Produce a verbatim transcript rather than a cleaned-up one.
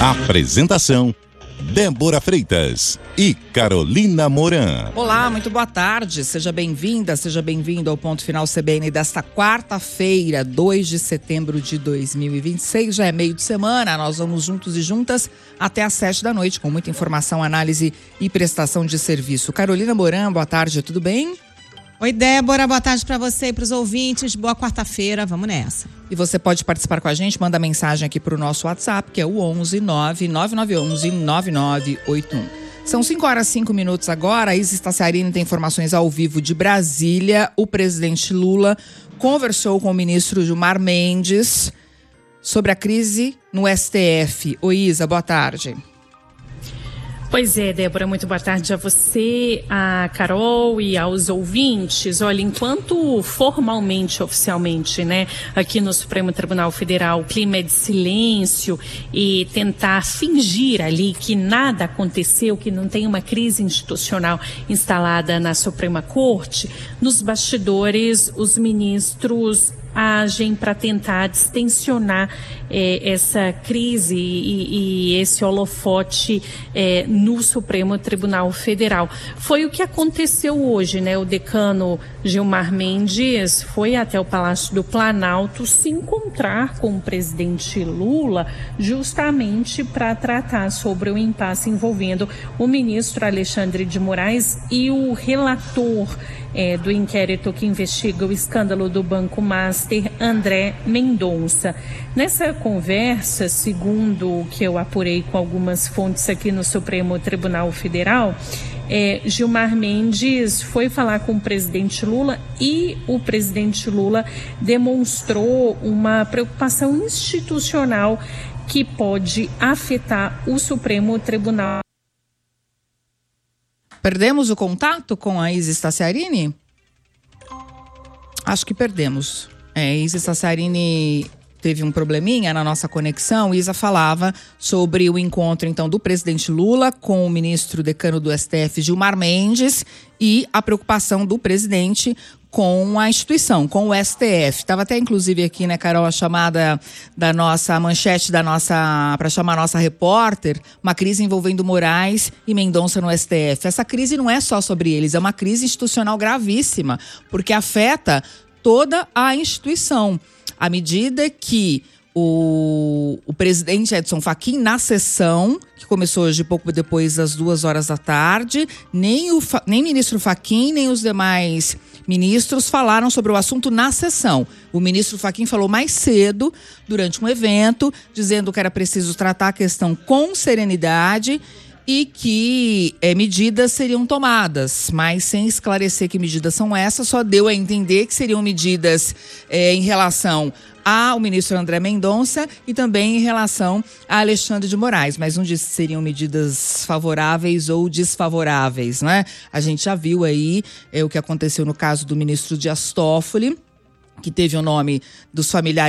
Apresentação: Débora Freitas e Carolina Moran. Olá, muito boa tarde. Seja bem-vinda, seja bem-vindo ao Ponto Final C B N desta quarta-feira, dois de setembro de dois mil e vinte e seis. Já é meio de semana, nós vamos juntos e juntas até às sete da noite com muita informação, análise e prestação de serviço. Carolina Moran, boa tarde, tudo bem? Oi, Débora, boa tarde para você e para os ouvintes. Boa quarta-feira, vamos nessa. E você pode participar com a gente, manda mensagem aqui para o nosso WhatsApp, que é o onze nove nove nove um um nove nove oito um. São cinco horas e cinco minutos agora. A Isis Tassiarini tem informações ao vivo de Brasília. O presidente Lula conversou com o ministro Gilmar Mendes sobre a crise no S T F. Oi, Isa, boa tarde. Pois é, Débora, muito boa tarde a você, a Carol e aos ouvintes. Olha, enquanto formalmente, oficialmente, né, aqui no Supremo Tribunal Federal, o clima é de silêncio e tentar fingir ali que nada aconteceu, que não tem uma crise institucional instalada na Suprema Corte, nos bastidores, os ministros agem para tentar distensionar eh, essa crise e, e esse holofote eh, no Supremo Tribunal Federal. Foi o que aconteceu hoje, né? O decano Gilmar Mendes foi até o Palácio do Planalto se encontrar com o presidente Lula justamente para tratar sobre o impasse envolvendo o ministro Alexandre de Moraes e o relator É, do inquérito que investiga o escândalo do Banco Master, André Mendonça. Nessa conversa, segundo o que eu apurei com algumas fontes aqui no Supremo Tribunal Federal, é, Gilmar Mendes foi falar com o presidente Lula e o presidente Lula demonstrou uma preocupação institucional que pode afetar o Supremo Tribunal. Perdemos o contato com a Isis Tassiarini? Acho que perdemos. É, Isis Tassiarini teve um probleminha na nossa conexão. Isa falava sobre o encontro, então, do presidente Lula com o ministro decano do S T F, Gilmar Mendes, e a preocupação do presidente com a instituição, com o S T F. Estava até, inclusive, aqui, né, Carol, a chamada da nossa, a manchete da nossa, para chamar a nossa repórter, uma crise envolvendo Moraes e Mendonça no S T F. Essa crise não é só sobre eles, é uma crise institucional gravíssima, porque afeta toda a instituição. À medida que o, o presidente Edson Fachin, na sessão, que começou hoje pouco depois das duas horas da tarde, nem o nem o ministro Fachin, nem os demais ministros falaram sobre o assunto na sessão. O ministro Fachin falou mais cedo, durante um evento, dizendo que era preciso tratar a questão com serenidade e que é, medidas seriam tomadas, mas sem esclarecer que medidas são essas, só deu a entender que seriam medidas é, em relação ao ministro André Mendonça e também em relação a Alexandre de Moraes, mas não disse se seriam medidas favoráveis ou desfavoráveis, né? A gente já viu aí é, o que aconteceu no caso do ministro Dias Toffoli, que teve o nome dos familiares